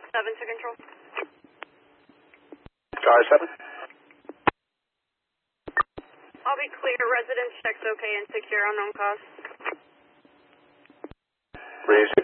7 to control. Tower 7. I'll be clear. Residence checks okay and secure. Unknown cause. Breeze